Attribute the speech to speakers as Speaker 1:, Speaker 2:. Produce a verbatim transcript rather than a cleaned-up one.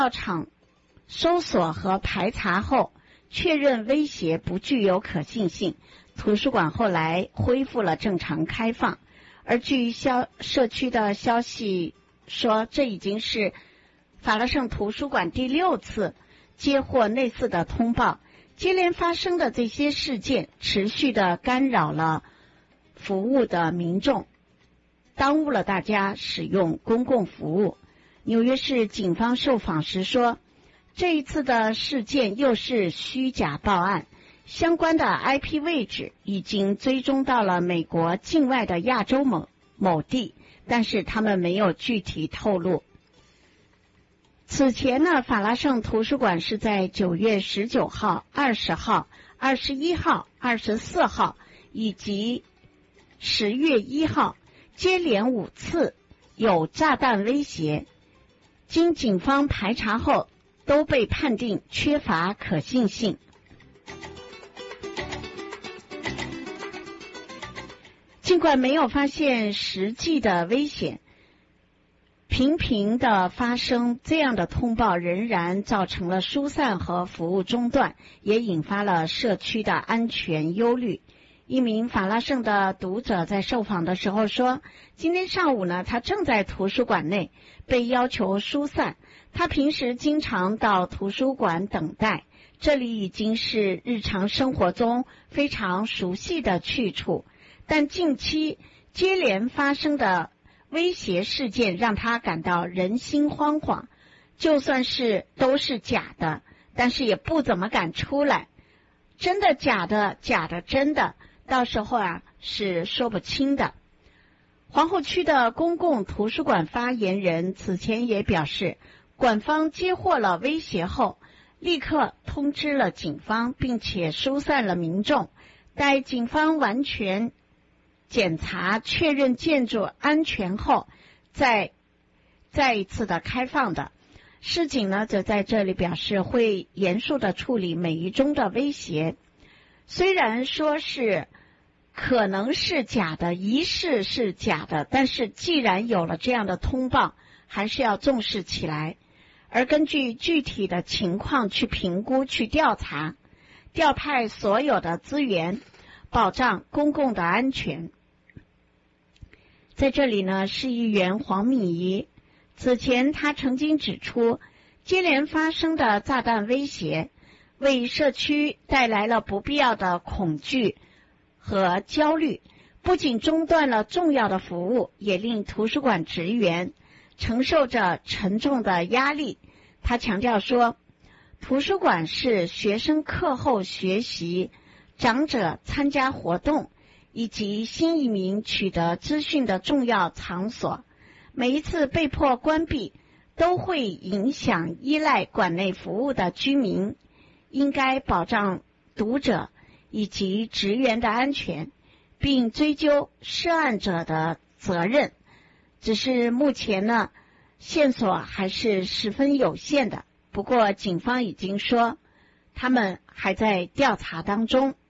Speaker 1: 到场搜索和排查后，确认威胁不具有可信性，图书馆后来恢复了正常开放。而据消社区的消息说，这已经是法拉盛图书馆第六次接获类似的通报。接连发生的这些事件持续的干扰了服务的民众，耽误了大家使用公共服务。纽约市警方受访时说，这一次的事件又是虚假报案，相关的 I P 位置已经追踪到了美国境外的亚洲某某地，但是他们没有具体透露。此前呢，法拉盛图书馆是在九月十九号、二十号、二十一号、二十四号以及十月一号接连五次有炸弹威胁，经警方排查后都被判定缺乏可信性。尽管没有发现实际的危险，频频的发生这样的通报仍然造成了疏散和服务中断，也引发了社区的安全忧虑。一名法拉盛的读者在受访的时候说，今天上午呢，他正在图书馆内被要求疏散。他平时经常到图书馆等待，这里已经是日常生活中非常熟悉的去处，但近期接连发生的威胁事件让他感到人心惶惶，就算是都是假的，但是也不怎么敢出来。真的假的，假的真的，到时候啊是说不清的。皇后区的公共图书馆发言人此前也表示，馆方接获了威胁后，立刻通知了警方，并且疏散了民众，待警方完全检查确认建筑安全后再再一次的开放的。市警呢则在这里表示会严肃的处理每一宗的威胁，虽然说是可能是假的，疑似是假的，但是既然有了这样的通报，还是要重视起来，而根据具体的情况去评估去调查，调派所有的资源，保障公共的安全。在这里呢，市议员黄敏仪此前他曾经指出，接连发生的炸弹威胁为社区带来了不必要的恐惧和焦虑，不仅中断了重要的服务，也令图书馆职员承受着沉重的压力。他强调说，图书馆是学生课后学习、长者参加活动以及新移民取得资讯的重要场所，每一次被迫关闭都会影响依赖馆内服务的居民，应该保障读者以及职员的安全，并追究涉案者的责任。只是目前呢，线索还是十分有限的，不过警方已经说他们还在调查当中。